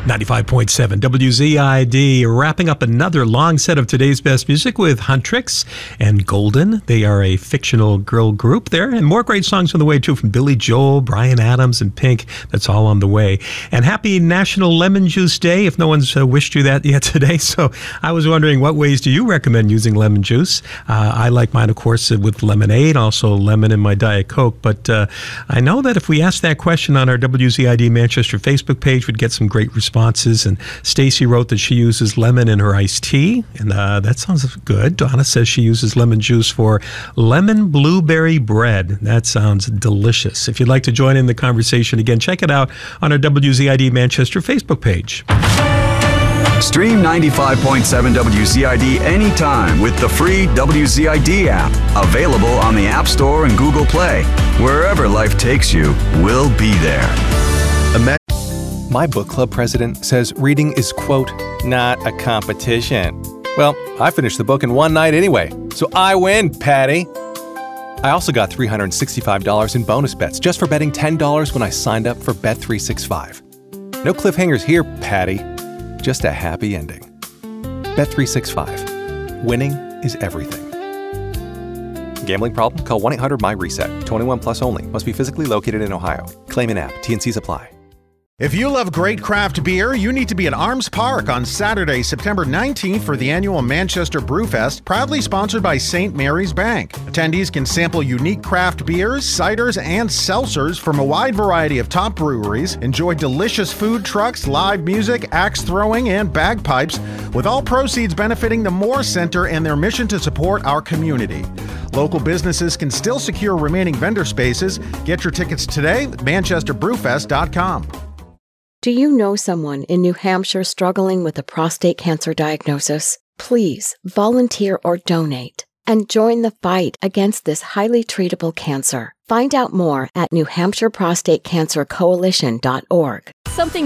95.7 WZID, wrapping up another long set of today's best music with Huntrix and Golden. They are a fictional girl group there, and more great songs on the way too from Billy Joel, Bryan Adams, and Pink. That's all on the way. And happy National Lemon Juice Day, if no one's wished you that yet today. So I was wondering, what ways do you recommend using lemon juice? I like mine, of course, with lemonade, also lemon in my Diet Coke. But I know that if we asked that question on our WZID Manchester Facebook page, we'd get some great responses. And Stacy wrote that she uses lemon in her iced tea, and that sounds good. Donna says she uses lemon juice for lemon blueberry bread. That sounds delicious. If you'd like to join in the conversation, again, check it out on our WZID Manchester Facebook page. Stream 95.7 WZID anytime with the free WZID app. Available on the App Store and Google Play. Wherever life takes you, we'll be there. My book club president says reading is, quote, not a competition. Well, I finished the book in one night anyway, so I win, Patty. I also got $365 in bonus bets just for betting $10 when I signed up for Bet365. No cliffhangers here, Patty. Just a happy ending. Bet365. Winning is everything. Gambling problem? Call 1-800-MY-RESET. 21 plus only. Must be physically located in Ohio. Claim in app. T&Cs apply. If you love great craft beer, you need to be at Arms Park on Saturday, September 19th for the annual Manchester Brewfest, proudly sponsored by St. Mary's Bank. Attendees can sample unique craft beers, ciders, and seltzers from a wide variety of top breweries, enjoy delicious food trucks, live music, axe throwing, and bagpipes, with all proceeds benefiting the Moore Center and their mission to support our community. Local businesses can still secure remaining vendor spaces. Get your tickets today at manchesterbrewfest.com. Do you know someone in New Hampshire struggling with a prostate cancer diagnosis? Please volunteer or donate and join the fight against this highly treatable cancer. Find out more at NewHampshireProstateCancerCoalition.org. Something